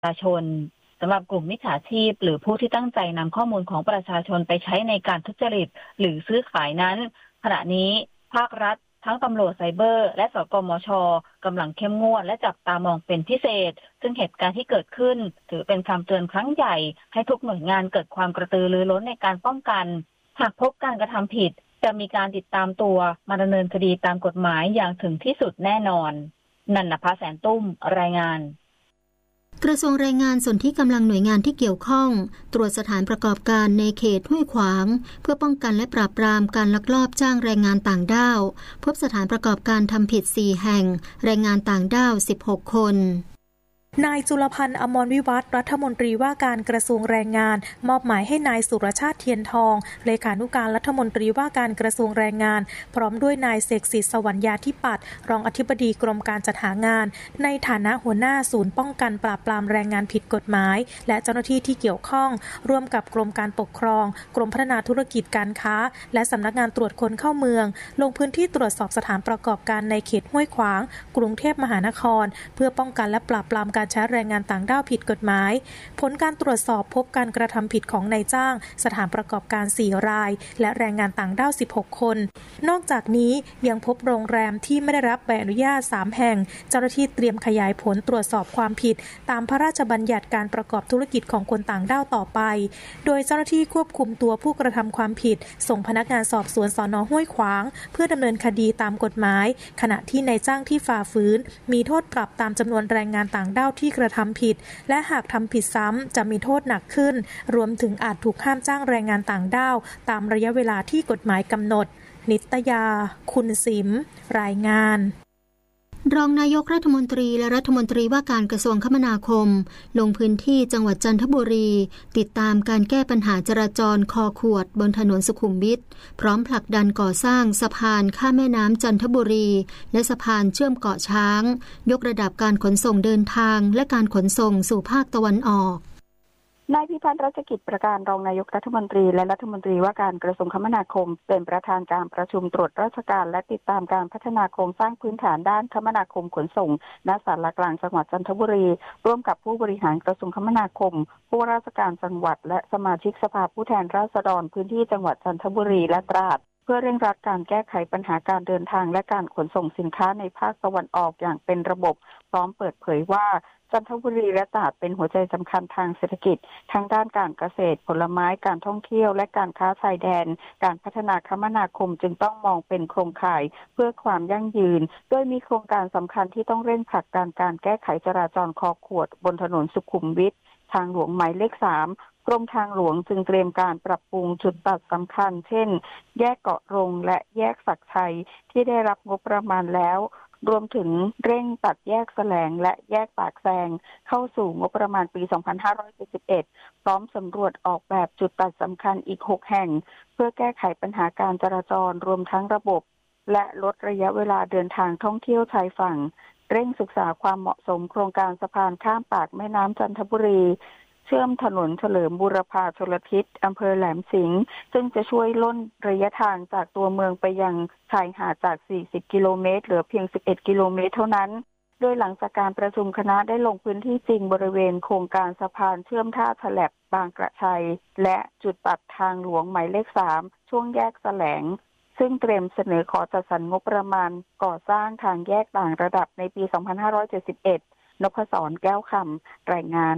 ชาชนสำหรับกลุ่มมิจฉาชีพหรือผู้ที่ตั้งใจนำข้อมูลของประชาชนไปใช้ในการทุจริตหรือซื้อขายนั้นขณะนี้ภาครัฐทั้งตำรวจไซเบอร์และสกมช.กำลังเข้มงวดและจับตามองเป็นพิเศษซึ่งเหตุการณ์ที่เกิดขึ้นถือเป็นคำเตือนครั้งใหญ่ให้ทุกหน่วยงานเกิดความกระตือรือร้นในการป้องกันหากพบการกระทำผิดจะมีการติดตามตัวมาดำเนินคดีตามกฎหมายอย่างถึงที่สุดแน่นอนนันนภาแสนตุ้มรายงานกระทรวงแรงงานส่วนที่กำลังหน่วยงานที่เกี่ยวข้องตรวจสถานประกอบการในเขตห้วยขวางเพื่อป้องกันและปราบปรามการลักลอบจ้างแรงงานต่างด้าวพบสถานประกอบการทำผิด4แห่งแรงงานต่างด้าว16คนนายจุลพันธ์อมรวิวัฒน์รัฐมนตรีว่าการกระทรวงแรงงานมอบหมายให้นายสุรชาติเทียนทองเลขานุการรัฐมนตรีว่าการกระทรวงแรงงานพร้อมด้วยนายเสกสิทธิ์สวรรยาธิปัตย์รองอธิบดีกรมการจัดหางานในฐานะหัวหน้าศูนย์ป้องกันปราบปรามแรงงานผิดกฎหมายและเจ้าหน้าที่ที่เกี่ยวข้องร่วมกับกรมการปกครองกรมพัฒนาธุรกิจการค้าและสำนักงานตรวจคนเข้าเมืองลงพื้นที่ตรวจสอบสถานประกอบการในเขตห้วยขวางกรุงเทพมหานครเพื่อป้องกันและปราบปรามการใช้แรงงานต่างด้าวผิดกฎหมายผลการตรวจสอบพบการกระทำผิดของนายจ้างสถานประกอบการ4รายและแรงงานต่างด้าว16คนนอกจากนี้ยังพบโรงแรมที่ไม่ได้รับใบอนุญาต3แห่งเจ้าหน้าที่เตรียมขยายผลตรวจสอบความผิดตามพระราชบัญญัติการประกอบธุรกิจของคนต่างด้าวต่อไปโดยเจ้าหน้าที่ควบคุมตัวผู้กระทำความผิดส่งพนักงานสอบสวนสน.ห้วยขวางเพื่อดำเนินคดีตามกฎหมายขณะที่นายจ้างที่ฝ่าฝืนมีโทษปรับตามจำนวนแรงงานต่างด้าวที่กระทำผิดและหากทำผิดซ้ำจะมีโทษหนักขึ้นรวมถึงอาจถูกห้ามจ้างแรงงานต่างด้าวตามระยะเวลาที่กฎหมายกำหนดนิตยาคุณสิมรายงานรองนายกรัฐมนตรีและรัฐมนตรีว่าการกระทรวงคมนาคมลงพื้นที่จังหวัดจันทบุรีติดตามการแก้ปัญหาจราจรคอขวดบนถนนสุขุมวิทพร้อมผลักดันก่อสร้างสะพานข้ามแม่น้ำจันทบุรีและสะพานเชื่อมเกาะช้างยกระดับการขนส่งเดินทางและการขนส่งสู่ภาคตะวันออกนายพิพัฒน์รัชกิจประการรองนายกรัฐมนตรีและรัฐมนตรีว่าการกระทรวงคมนาคมเป็นประธานการประชุมตรวจราชการและติดตามการพัฒนาโครงสร้างพื้นฐานด้านคมนาคมขนส่งณศาลากลางจังหวัดจันทบุรีร่วมกับผู้บริหารกระทรวงคมนาคมผู้ว่าราชการจังหวัดและสมาชิกสภาผู้แทนราษฎรพื้นที่จังหวัดจันทบุรีและตราดเพื่อเร่งรัดการแก้ไขปัญหาการเดินทางและการขนส่งสินค้าในภาคตะวันออกอย่างเป็นระบบพร้อมเปิดเผยว่าจันทบุรีและตราดเป็นหัวใจสำคัญทางเศรษฐกิจทั้งด้านการเกษตรผลไม้การท่องเที่ยวและการค้าชายแดนการพัฒนาคมนาคมจึงต้องมองเป็นโครงข่ายเพื่อความยั่งยืนโดยมีโครงการสำคัญที่ต้องเร่งผลักดันการแก้ไขจราจรคอขวดบนถนนสุขุมวิททางหลวงหมายเลข3กรมทางหลวงจึงเตรียมการปรับปรุงจุดตัดสำคัญเช่นแยกเกาะรงและแยกศักชัยที่ได้รับงบประมาณแล้วรวมถึงเร่งตัดแยกแสลงและแยกปากแซงเข้าสู่งบประมาณปี 2571 พร้อมสำรวจออกแบบจุดตัดสำคัญอีก 6 แห่งเพื่อแก้ไขปัญหาการจราจรรวมทั้งระบบและลดระยะเวลาเดินทางท่องเที่ยวชายฝั่งเร่งศึกษาความเหมาะสมโครงการสะพานข้ามปากแม่น้ำจันทบุรีเชื่อมถนนเฉลิมบูรพาชลทิศอำเภอแหลมสิงห์ซึ่งจะช่วยล่นระยะทางจากตัวเมืองไปยังชายหาดจาก 40 กิโลเมตรเหลือเพียง 11 กิโลเมตรเท่านั้นโดยหลังจากการประชุมคณะได้ลงพื้นที่จริงบริเวณโครงการสะพานเชื่อมท่าฉลับบางกระชัยและจุดตัดทางหลวงหมายเลข3ช่วงแยกแสลงซึ่งเตรียมเสนอขอจัดสรรงบประมาณก่อสร้างทางแยกต่างระดับในปี 2571 นพศรแก้วคำรายงาน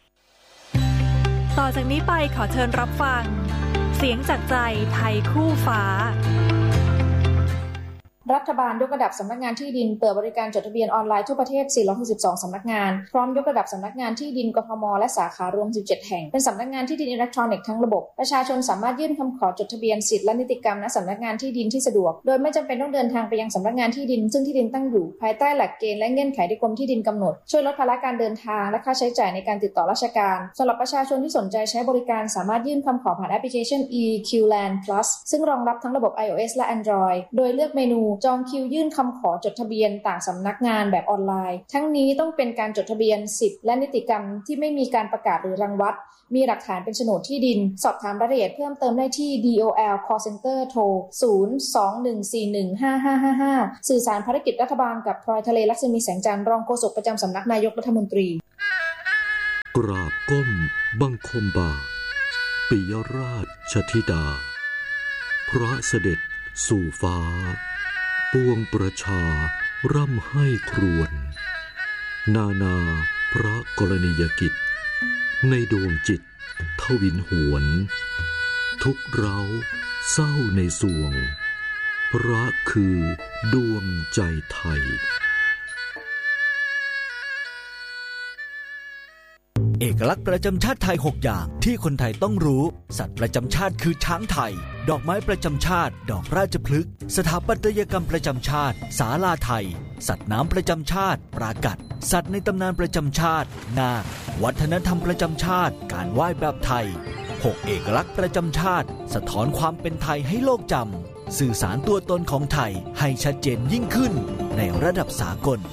ต่อจากนี้ไปขอเชิญรับฟังเสียงจากใจไทยคู่ฟ้ารัฐบาลยกระดับสำนักงานที่ดินเปิดบริการจดทะเบียนออนไลน์ทั่วประเทศ462สำนักงานพร้อมยกระดับสำนักงานที่ดินกทมและสาขารวม17แห่งเป็นสำนักงานที่ดินอิเล็กทรอนิกส์ทั้งระบบประชาชนสามารถยื่นคำขอจดทะเบียนสิทธิและนิติกรรมณสำนักงานที่ดินที่สะดวกโดยไม่จำเป็นต้องเดินทางไปยังสำนักงานที่ดินซึ่งที่ดินตั้งอยู่ภายใต้หลักเกณฑ์และเงื่อนไขที่กรมที่ดินกำหนดช่วยลดภาระการเดินทางและค่าใช้จ่ายในการติดต่อราชการสำหรับประชาชนที่สนใจใช้บริการสามารถยื่นคำขอผ่านแอปพลิเคชัน EQLand Plus ซึ่งรองรับทั้งระบบ iOS และ Android โดยเลือกเมนูจองคิวยื่นคำขอจดทะเบียนต่างสำนักงานแบบออนไลน์ทั้งนี้ต้องเป็นการจดทะเบียนสิทธิและนิติกรรมที่ไม่มีการประกาศหรือรังวัดมีหลักฐานเป็นโฉนดที่ดินสอบถามรายละเอียดเพิ่มเติมได้ที่ DOL Call Center โทร 021415555 สื่อสารภารกิจรัฐบาลกับพลอยทะเลลักษมีแสงจันทร์รองโฆษกประจำสำนักนายกรัฐมนตรีกราบก้มบังคมบาทปิยราชธิดาพระเสด็จสู่ฟ้าปวงประชาร่ำให้ครวญนานาพระกรณียกิจในดวงจิตทวินหวนทุกเร้าเศร้าในสวงพระคือดวงใจไทยเอกลักษณ์ประจำชาติไทย6อย่างที่คนไทยต้องรู้สัตว์ประจำชาติคือช้างไทยดอกไม้ประจำชาติดอกราชพฤกษ์สถาปัตยกรรมประจำชาติศาลาไทยสัตว์น้ำประจำชาติปรากัดสัตว์ในตำนานประจำชาตินาควัฒนธรรมประจำชาติการไหว้แบบไทย6เอกลักษณ์ประจำชาติสะท้อนความเป็นไทยให้โลกจำสื่อสารตัวตนของไทยให้ชัดเจนยิ่งขึ้นในระดับสากล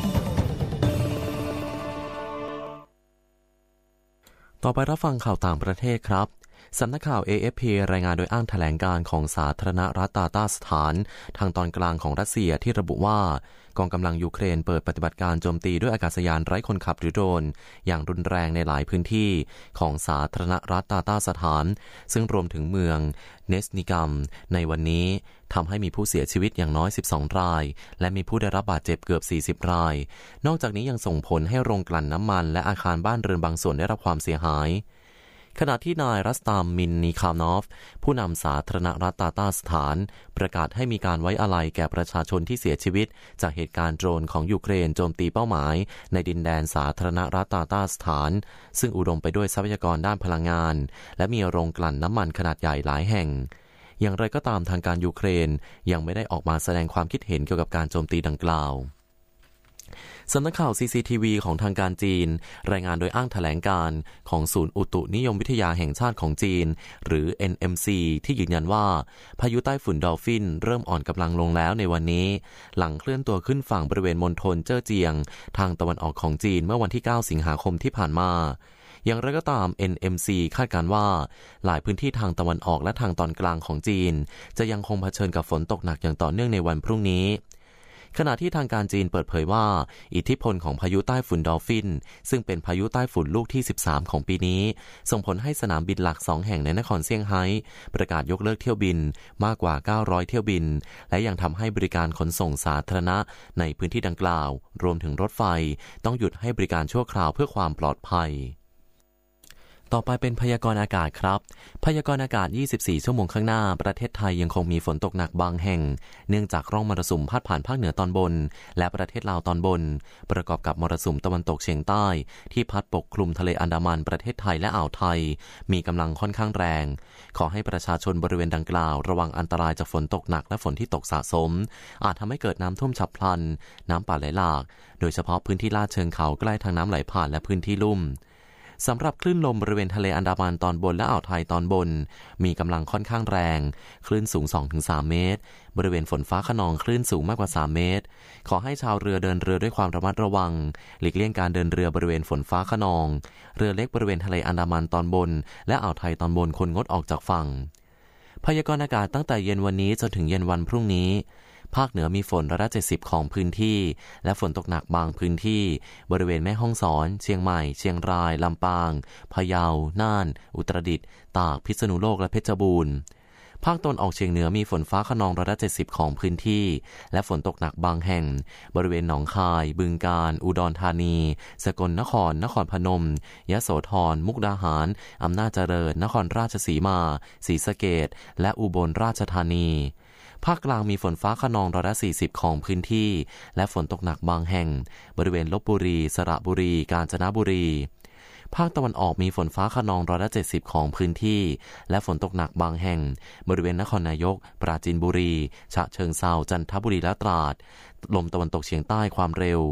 ต่อไปรับฟังข่าวต่างประเทศครับสำนักข่าว AFP รายงานโดยอ้างแถลงการของสาธารณรัฐตาตาสถานทางตอนกลางของรัสเซียที่ระบุว่ากองกำลังยูเครนเปิดปฏิบัติการโจมตีด้วยอากาศยานไร้คนขับหรือโดรนอย่างรุนแรงในหลายพื้นที่ของสาธารณรัฐตาตาสถานซึ่งรวมถึงเมืองเนสนิกัมในวันนี้ทำให้มีผู้เสียชีวิตอย่างน้อย12รายและมีผู้ได้รับบาดเจ็บเกือบ40รายนอกจากนี้ยังส่งผลให้โรงกลั่นน้ำมันและอาคารบ้านเรือนบางส่วนได้รับความเสียหายขณะที่นายรัสตามมินนิคานอฟผู้นำสาธารณรัฐตาตาสถานประกาศให้มีการไว้อาลัยแก่ประชาชนที่เสียชีวิตจากเหตุการณ์โดรนของยูเครนโจมตีเป้าหมายในดินแดนสาธารณรัฐตาตาสถานซึ่งอุดมไปด้วยทรัพยากรด้านพลังงานและมีโรงกลั่นน้ำมันขนาดใหญ่หลายแห่งอย่างไรก็ตามทางการยูเครนยังไม่ได้ออกมาแสดงความคิดเห็นเกี่ยวกับการโจมตีดังกล่าวสำนักข่าว CCTV ของทางการจีนรายงานโดยอ้างแถลงการของศูนย์อุตุนิยมวิทยาแห่งชาติของจีนหรือ NMC ที่ยืนยันว่าพายุใต้ฝุ่นดอลฟินเริ่มอ่อนกำลังลงแล้วในวันนี้หลังเคลื่อนตัวขึ้นฝั่งบริเวณมณฑลเจ้อเจียงทางตะวันออกของจีนเมื่อวันที่9สิงหาคมที่ผ่านมาอย่างไรก็ตาม NMC คาดการณ์ว่าหลายพื้นที่ทางตะวันออกและทางตอนกลางของจีนจะยังคงเผชิญกับฝนตกหนักอย่างต่อเนื่องในวันพรุ่งนี้ขณะที่ทางการจีนเปิดเผยว่าอิทธิพลของพายุใต้ฝุ่นดอลฟินซึ่งเป็นพายุใต้ฝุ่นลูกที่13ของปีนี้ส่งผลให้สนามบินหลัก2แห่งในนครเซี่ยงไฮ้ประกาศยกเลิกเที่ยวบินมากกว่า900เที่ยวบินและยังทำให้บริการขนส่งสาธารณะในพื้นที่ดังกล่าวรวมถึงรถไฟต้องหยุดให้บริการชั่วคราวเพื่อความปลอดภัยต่อไปเป็นพยากรณ์อากาศครับพยากรณ์อากาศ24ชั่วโมงข้างหน้าประเทศไทยยังคงมีฝนตกหนักบางแห่งเนื่องจากร่องมรสุมพาดผ่านภาคเหนือตอนบนและประเทศลาวตอนบนประกอบกับมรสุมตะวันตกเฉียงใต้ที่พัดปกคลุมทะเลอันดามันประเทศไทยและอ่าวไทยมีกำลังค่อนข้างแรงขอให้ประชาชนบริเวณดังกล่าวระวังอันตรายจากฝนตกหนักและฝนที่ตกสะสมอาจทำให้เกิดน้ำท่วมฉับพลันน้ำป่าไหลหลากโดยเฉพาะพื้นที่ลาดเชิงเขาใกล้ทางน้ำไหลผ่านและพื้นที่ลุ่มสำหรับคลื่นลมบริเวณทะเลอันดามันตอนบนและอ่าวไทยตอนบนมีกำลังค่อนข้างแรงคลื่นสูง 2-3 เมตรบริเวณฝนฟ้าคะนองคลื่นสูงมากกว่า3เมตรขอให้ชาวเรือเดินเรือด้วยความระมัดระวังหลีกเลี่ยงการเดินเรือบริเวณฝนฟ้าคะนองเรือเล็กบริเวณทะเลอันดามันตอนบนและอ่าวไทยตอนบนควรงดออกจากฝั่งพยากรณ์อากาศตั้งแต่เย็นวันนี้จนถึงเย็นวันพรุ่งนี้ภาคเหนือมีฝน170%ของพื้นที่และฝนตกหนักบางพื้นที่บริเวณแม่ฮ่องสอนเชียงใหม่เชียงรายลำปางพะเยาน่านอุตรดิตถ์ตากพิษณุโลกและเพชรบูรณ์ภาคตะวันออกเฉียงเหนือมีฝนฟ้าคะนอง170%ของพื้นที่และฝนตกหนักบางแห่งบริเวณหนองคายบึงกาฬอุดรธานีสกลนครนครพนมยโสธรมุกดาหารอำนาจเจริญนครราชสีมาศรีสะเกษและอุบลราชธานีภาคกลางมีฝนฟ้าคะนอง140%ของพื้นที่และฝนตกหนักบางแห่งบริเวณลพบุรีสระบุรีกาญจนบุรีภาคตะวันออกมีฝนฟ้าคะนอง170%ของพื้นที่และฝนตกหนักบางแห่งบริเวณนครนายกปราจีนบุรีฉะเชิงเทราจันทบุรีและตราดลมตะวันตกเฉียงใต้ความเร็ว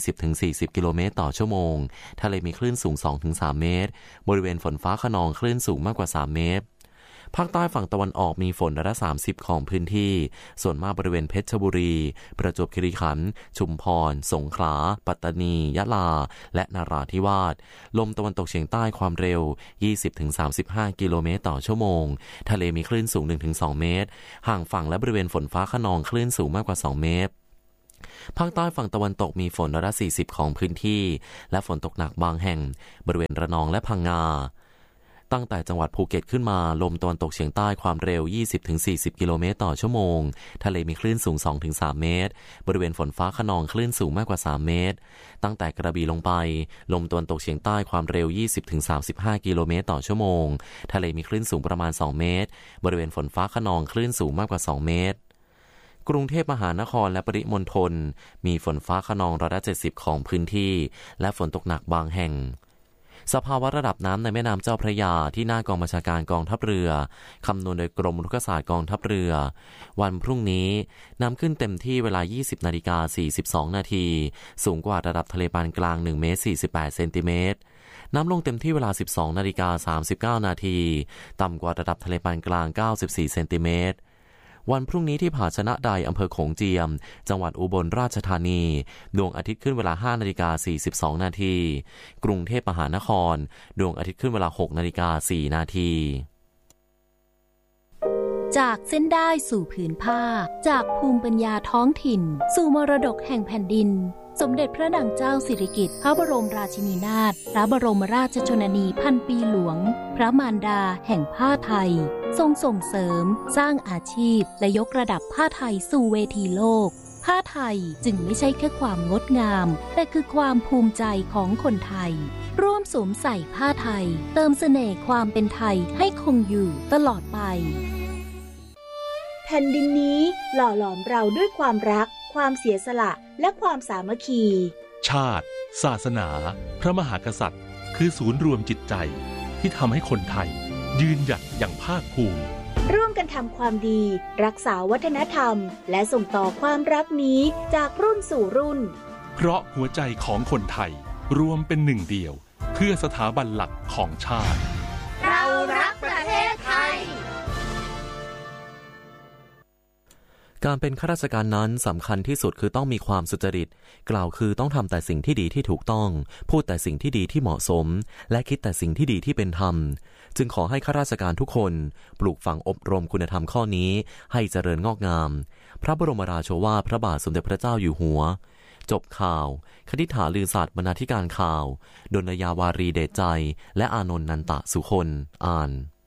20-40 กิโลเมตรต่อชั่วโมงทะเลมีคลื่นสูง 2-3 เมตรบริเวณฝนฟ้าคะนองคลื่นสูงมากกว่า3เมตรภาคใต้ฝั่งตะวันออกมีฝน130%ของพื้นที่ส่วนมากบริเวณเพชรบุรีประจวบคีรีขันธ์ชุมพรสงขลาปัตตานียะลาและนราธิวาสลมตะวันตกเฉียงใต้ความเร็ว 20-35 กิโลเมตรต่อชั่วโมงทะเลมีคลื่นสูง 1-2 เมตรห่างฝั่งและบริเวณฝนฟ้าคะนองคลื่นสูงมากกว่า2เมตรภาคใต้ฝั่งตะวันตกมีฝน40%ของพื้นที่และฝนตกหนักบางแห่งบริเวณระนองและพังงาตั้งแต่จังหวัดภูเก็ตขึ้นมาลมตะวันตกเฉียงใต้ความเร็ว 20-40 กิโลเมตรต่อชั่วโมงทะเลมีคลื่นสูง 2-3 เมตรบริเวณฝนฟ้าคะนองคลื่นสูงมากกว่า3 เมตรตั้งแต่กระบี่ลงไปลมตะวันตกเฉียงใต้ความเร็ว 20-35 กิโลเมตรต่อชั่วโมงทะเลมีคลื่นสูงประมาณ2 เมตรบริเวณฝนฟ้าคะนองคลื่นสูงมากกว่า2 เมตรกรุงเทพมหานครและปริมณฑลมีฝนฟ้าคะนอง70%ของพื้นที่และฝนตกหนักบางแห่งสภาวะระดับน้ำในแม่น้ำเจ้าพระยาที่หน้ากองบัญชาการกองทัพเรือคำนวณโดยกรมรุกขศาสตร์กองทัพเรือวันพรุ่งนี้น้ำขึ้นเต็มที่เวลา 20:42 นาทีสูงกว่าระดับทะเลปานกลาง1 เมตร 48 เซนติเมตรน้ำลงเต็มที่เวลา 12:39 นาทีต่ำกว่าระดับทะเลปานกลาง94 เซนติเมตรวันพรุ่งนี้ที่ผาชนะใดอำเภอโขงเจียมจังหวัดอุบลราชธานีดวงอาทิตย์ขึ้นเวลา 5:42 นาทีกรุงเทพมหานครดวงอาทิตย์ขึ้นเวลา 6:04 นาทีจากเส้นได้สู่ผืนผ้าจากภูมิปัญญาท้องถิ่นสู่มรดกแห่งแผ่นดินสมเด็จพระนางเจ้าสิริกิติ์พระบรมราชินีนาถพระบรมราชชนนีพันปีหลวงพระมารดาแห่งผ้าไทยทรงส่งเสริมสร้างอาชีพและยกระดับผ้าไทยสู่เวทีโลกผ้าไทยจึงไม่ใช่แค่ความงดงามแต่คือความภูมิใจของคนไทยร่วมสวมใส่ผ้าไทยเติมเสน่ห์ความเป็นไทยให้คงอยู่ตลอดไปแผ่นดินนี้หล่อหลอมเราด้วยความรักความเสียสละและความสามัคคีชาติศาสนาพระมหากษัตริย์คือศูนย์รวมจิตใจที่ทำให้คนไทยยืนหยัดอย่างภาคภูมิร่วมกันทำความดีรักษาวัฒนธรรมและส่งต่อความรักนี้จากรุ่นสู่รุ่นเพราะหัวใจของคนไทยรวมเป็นหนึ่งเดียวเพื่อสถาบันหลักของชาติเรารักประเทศไทยการเป็นข้าราชการนั้นสำคัญที่สุดคือต้องมีความสุจริตกล่าวคือต้องทำแต่สิ่งที่ดีที่ถูกต้องพูดแต่สิ่งที่ดีที่เหมาะสมและคิดแต่สิ่งที่ดีที่เป็นธรรมจึงขอให้ข้าราชการทุกคนปลูกฝังอบรมคุณธรรมข้อนี้ให้เจริญงอกงามพระบรมราโชวาทพระบาทสมเด็จพระเจ้าอยู่หัวจบข่าวคณิษฐาลือศาสตร์บรรณาธิการข่าวดลยาวารีเดชใจและอานนท์นันตะสุคนอ่าน